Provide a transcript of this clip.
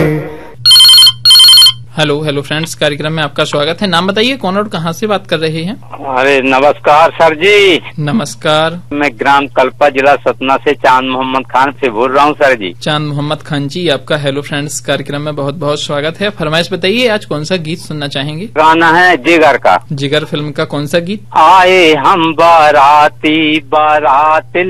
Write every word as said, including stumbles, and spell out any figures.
Hello hello friends, कार्यक्रम में आपका स्वागत है। नाम बताइए, कौन और कहाँ से बात कर रहे हैं? अरे नमस्कार सर जी। नमस्कार। मैं ग्राम कल्पा, जिला सतना से चांद मोहम्मद खान से बोल रहा हूँ सर जी। चांद मोहम्मद खान जी, आपका हेलो फ्रेंड्स कार्यक्रम में बहुत बहुत स्वागत है। फरमाइश बताइए, आज कौन सा गीत सुनना चाहेंगे? गाना है जिगर का। जिगर फिल्म का कौन सा गीत? आए हम बाराती बारात